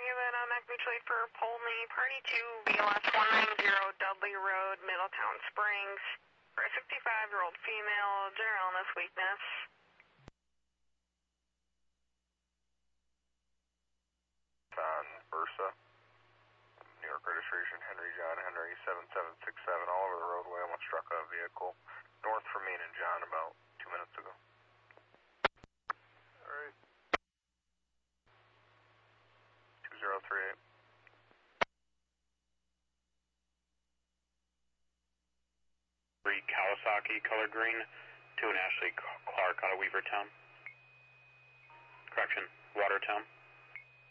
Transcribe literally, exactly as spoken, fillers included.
give it on Acme Mutual for Polney, Party two, B L S one ninety Dudley Road, Middletown Springs, for a sixty-five-year-old female, general illness weakness. On Ursa, New York registration, Henry John Henry seven seven six seven, all over the roadway, almost struck a vehicle north from Main and John about two minutes ago. Alright. two zero three eight. Three Kawasaki, color green, two and Ashley Clark out of Weavertown. Correction, Watertown.